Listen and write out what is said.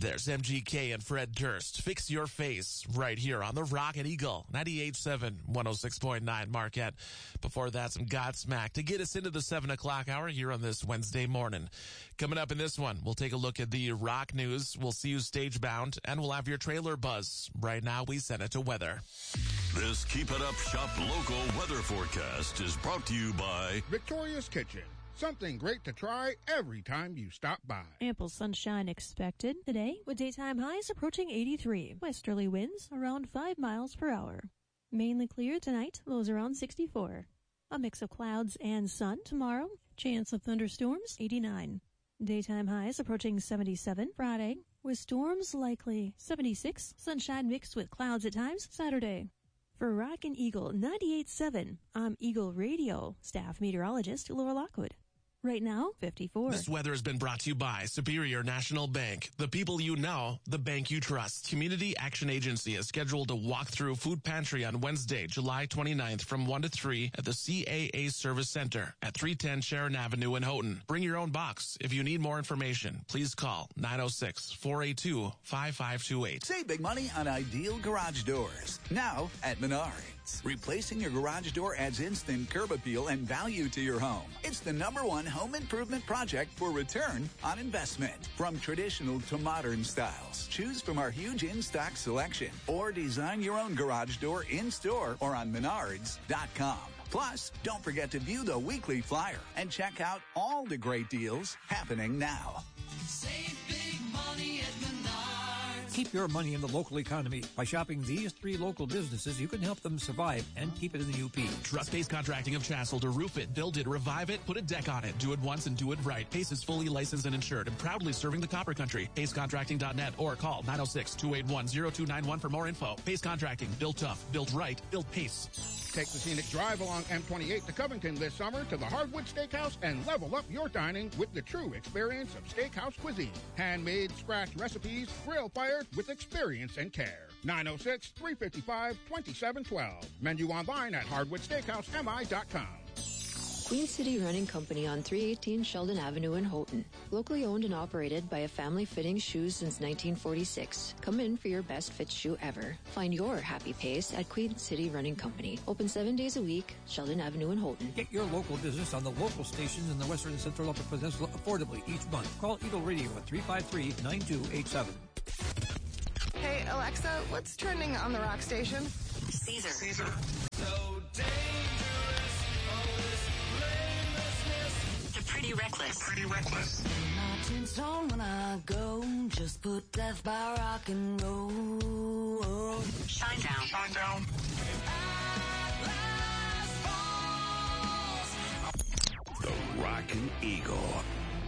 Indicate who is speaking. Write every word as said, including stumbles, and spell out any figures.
Speaker 1: There's M G K and Fred Durst. Fix your face right here on the Rocket Eagle. ninety-eight point seven, one oh six point nine Marquette. Before that, some Godsmack to get us into the seven o'clock hour here on this Wednesday morning. Coming up in this one, we'll take a look at the rock news. We'll see you stage bound, and we'll have your trailer buzz. Right now, we send it to weather.
Speaker 2: This Keep It Up Shop local weather forecast is brought to you by
Speaker 3: Victoria's Kitchen. Something great to try every time you stop by.
Speaker 4: Ample sunshine expected today with daytime highs approaching eighty-three. Westerly winds around five miles per hour. Mainly clear tonight, lows around sixty-four. A mix of clouds and sun tomorrow. Chance of thunderstorms, eighty-nine. Daytime highs approaching seventy-seven Friday, with storms likely. seventy-six, sunshine mixed with clouds at times Saturday. For Rockin' Eagle ninety-eight point seven, I'm Eagle Radio staff meteorologist Laura Lockwood. Right now, fifty-four.
Speaker 1: This weather has been brought to you by Superior National Bank. The people you know, the bank you trust. Community Action Agency is scheduled to walk through Food Pantry on Wednesday, July twenty-ninth from one to three at the C A A Service Center at three ten Sharon Avenue in Houghton. Bring your own box. If you need more information, please call nine oh six, four eight two, five five two eight.
Speaker 5: Save big money on Ideal Garage Doors. Now at Menards. Replacing your garage door adds instant curb appeal and value to your home. It's the number one home improvement project for return on investment. From traditional to modern styles, choose from our huge in-stock selection or design your own garage door in-store or on menards dot com. Plus, don't forget to view the weekly flyer and check out all the great deals happening now.
Speaker 6: Save big money at Menards.
Speaker 7: Keep your money in the local economy. By shopping these three local businesses, you can help them survive and keep it in the U P.
Speaker 1: Trust Pace Contracting of Chassel to roof it, build it, revive it, put a deck on it. Do it once and do it right. Pace is fully licensed and insured and proudly serving the Copper Country. pace contracting dot net or call nine oh six, two eight one, oh two nine one for more info. Pace Contracting. Built tough. Built right. Built Pace.
Speaker 3: Take the scenic drive along M twenty-eight to Covington this summer to the Hardwood Steakhouse and level up your dining with the true experience of steakhouse cuisine. Handmade, scratch recipes, grill fired with experience and care. nine oh six, three five five, two seven one two. Menu online at hardwood steakhouse m i dot com.
Speaker 8: Queen City Running Company on three eighteen Sheldon Avenue in Houghton. Locally owned and operated by a family fitting shoes since nineteen forty-six. Come in for your best fit shoe ever. Find your happy pace at Queen City Running Company. Open seven days a week, Sheldon Avenue in Houghton.
Speaker 7: Get your local business on the local stations in the Western and Central Upper Peninsula affordably each month. Call Eagle Radio at three five three, nine two eight seven.
Speaker 9: Hey, Alexa, what's trending on the rock station?
Speaker 10: Caesar.
Speaker 6: Caesar. So dangerous, all this blamelessness.
Speaker 10: The Pretty Reckless.
Speaker 6: Pretty Reckless.
Speaker 11: Marching stone when I go, just put death by rock and roll.
Speaker 10: Shine down.
Speaker 6: Shine down.
Speaker 2: the Rockin' Eagle.